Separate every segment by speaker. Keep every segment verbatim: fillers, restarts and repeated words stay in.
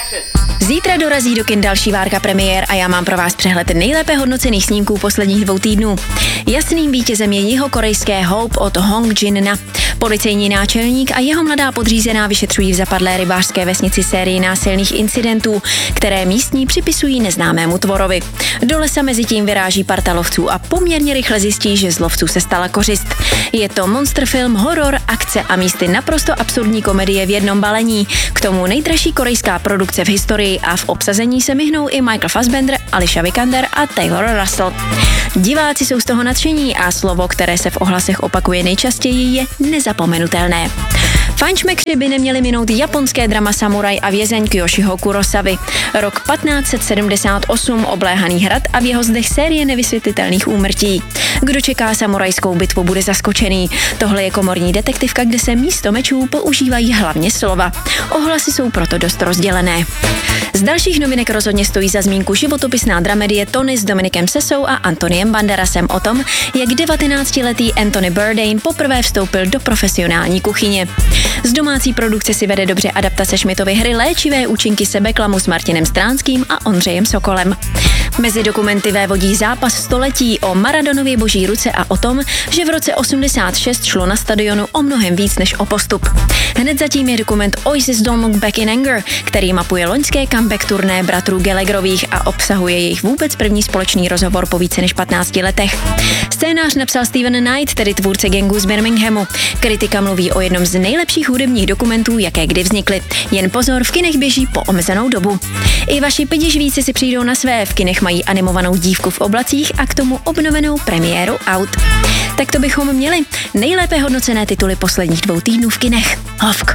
Speaker 1: Zítra dorazí do kin další várka premiér a já mám pro vás přehled nejlépe hodnocených snímků posledních dvou týdnů. Jasným vítězem je jihokorejské Hope od Hong Jin-na. Policejní náčelník a jeho mladá podřízená vyšetřují v zapadlé rybářské vesnici sérii násilných incidentů, které místní připisují neznámému tvorovi. Do lesa mezi tím vyráží parta lovců a poměrně rychle zjistí, že z lovců se stala kořist. Je to monster film, horor, akce a místy naprosto absurdní komedie v jednom balení. K tomu nejdražší korejská produkce v historii a v obsazení se myhnou i Michael Fassbender, Alicia Vikander a Taylor Russell. Diváci jsou z toho nadšení a slovo, které se v ohlasech opakuje nejčastěji, je nezapomenutelné. Fajnšmekři by neměli minout japonské drama Samuraj a vězeň Kiyoshiho Kurosavy. Rok patnáct set sedmdesát osm, obléhaný hrad a v jeho zdech série nevysvětlitelných úmrtí. Kdo čeká samurajskou bitvu, bude zaskočený. Tohle je komorní detektivka, kde se místo mečů používají hlavně slova. Ohlasy jsou proto dost rozdělené. Z dalších novinek rozhodně stojí za zmínku životopisná dramedie Tony s Dominikem Sessou a Antoniem Banderasem o tom, jak devatenáctiletý Anthony Bourdain poprvé vstoupil do profesionální kuchyně. Z domácí produkce si vede dobře adaptace Schmidtovy hry Léčivé účinky sebeklamu s Martinem Stránským a Ondřejem Sokolem. Mezi dokumenty vévodí zápas století o Maradonově boží ruce a o tom, že v roce osmdesát šest šlo na stadionu o mnohem víc než o postup. Hned zatím je dokument Oasis Don't Look Back in Anger, který mapuje loňské comeback turné bratrů Gallagherových a obsahuje jejich vůbec první společný rozhovor po více než patnácti letech. Scénář napsal Steven Knight, tedy tvůrce Gangu z Birminghamu. Kritika mluví o jednom z nejlepších hudebních dokumentů, jaké kdy vznikly. Jen pozor, v kinech běží po omezenou dobu. I vaši pedižvíci si přijdou na své, v kinech mají animovanou dívku v oblacích a k tomu obnovenou premiéru Out. Tak to bychom měli nejlépe hodnocené tituly posledních dvou týdnů v kinech. Hovk.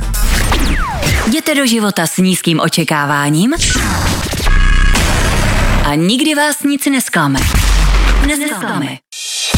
Speaker 2: Jděte do života s nízkým očekáváním a nikdy vás nic nesklame. Nesklame.